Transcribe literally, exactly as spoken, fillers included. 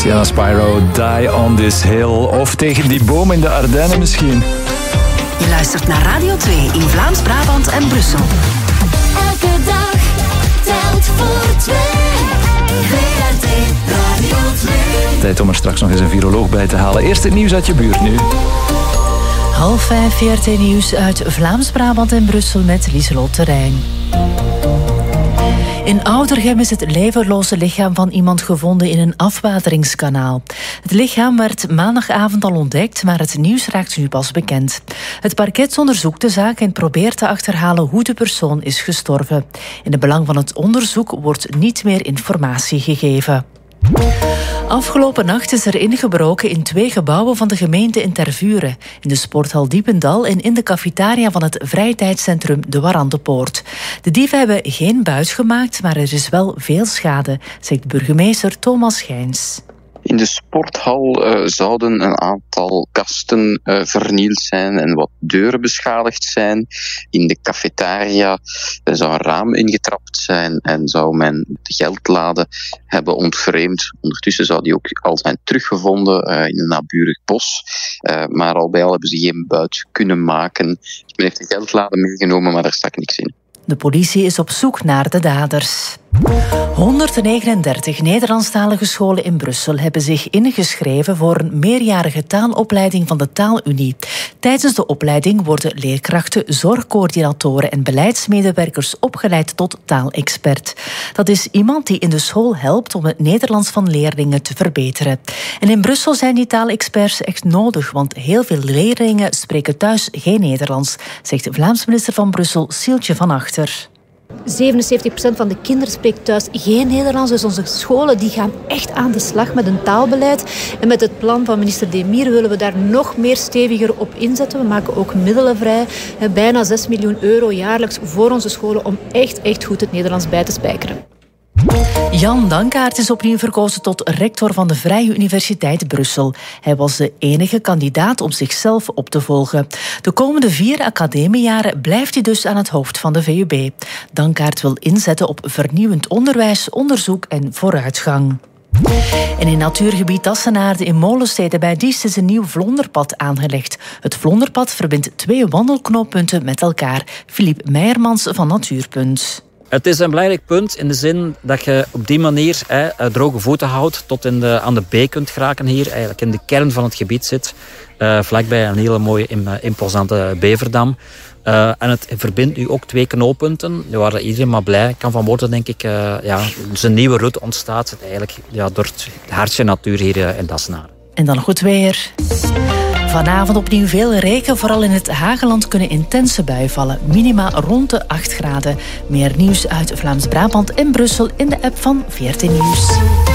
Sienna Spyro, Die on this Hill. Of tegen die boom in de Ardennen misschien. Je luistert naar Radio twee in Vlaams-Brabant en Brussel. Elke dag telt voor twee. V R T Radio twee. Tijd om er straks nog eens een viroloog bij te halen. Eerst het nieuws uit je buurt nu. Half vijf V R T Nieuws uit Vlaams-Brabant en Brussel met Lieselot Terrein. In Oudergem is het levenloze lichaam van iemand gevonden in een afwateringskanaal. Het lichaam werd maandagavond al ontdekt, maar het nieuws raakt nu pas bekend. Het parket onderzoekt de zaak en probeert te achterhalen hoe de persoon is gestorven. In het belang van het onderzoek wordt niet meer informatie gegeven. Afgelopen nacht is er ingebroken in twee gebouwen van de gemeente in Tervuren. In de sporthal Diependal en in de cafetaria van het vrije-tijdscentrum De Warandepoort. De dieven hebben geen buit gemaakt, maar er is wel veel schade, zegt burgemeester Thomas Gijns. In de sporthal uh, zouden een aantal kasten uh, vernield zijn en wat deuren beschadigd zijn. In de cafetaria uh, zou een raam ingetrapt zijn en zou men de geldlade hebben ontvreemd. Ondertussen zou die ook al zijn teruggevonden uh, in een naburig bos. Uh, maar al bij al hebben ze geen buit kunnen maken. Dus men heeft de geldlade meegenomen, maar daar stak niks in. De politie is op zoek naar de daders. honderdnegenendertig Nederlandstalige scholen in Brussel hebben zich ingeschreven voor een meerjarige taalopleiding van de Taalunie. Tijdens de opleiding worden leerkrachten, zorgcoördinatoren en beleidsmedewerkers opgeleid tot taalexpert. Dat is iemand die in de school helpt om het Nederlands van leerlingen te verbeteren. En in Brussel zijn die taalexperts echt nodig, want heel veel leerlingen spreken thuis geen Nederlands, zegt de Vlaams minister van Brussel, Sieltje van Achter. zevenenzeventig procent van de kinderen spreekt thuis geen Nederlands. Dus onze scholen die gaan echt aan de slag met een taalbeleid. En met het plan van minister Demir willen we daar nog meer steviger op inzetten. We maken ook middelen vrij. Bijna zes miljoen euro jaarlijks voor onze scholen om echt, echt goed het Nederlands bij te spijkeren. Jan Dankaert is opnieuw verkozen tot rector van de Vrije Universiteit Brussel. Hij was de enige kandidaat om zichzelf op te volgen. De komende vier academiejaren blijft hij dus aan het hoofd van de V U B. Dankaert wil inzetten op vernieuwend onderwijs, onderzoek en vooruitgang. En in natuurgebied Tassenaarde in Molenstede bij Diest is een nieuw vlonderpad aangelegd. Het vlonderpad verbindt twee wandelknooppunten met elkaar. Philippe Meijermans van Natuurpunt. Het is een belangrijk punt in de zin dat je op die manier hè, droge voeten houdt tot in de, aan de beek kunt geraken hier. Eigenlijk in de kern van het gebied zit. Uh, vlakbij een hele mooie, imposante beverdam. Uh, en het verbindt nu ook twee knooppunten, waar iedereen maar blij kan van worden, denk ik. Uh, ja, dus een nieuwe route ontstaat eigenlijk ja, door het hartje natuur hier uh, in Dassenaarde. En dan goed weer. Vanavond opnieuw veel regen. Vooral in het Hageland kunnen intense buien vallen. Minima rond de acht graden. Meer nieuws uit Vlaams-Brabant en Brussel in de app van V R T Nieuws.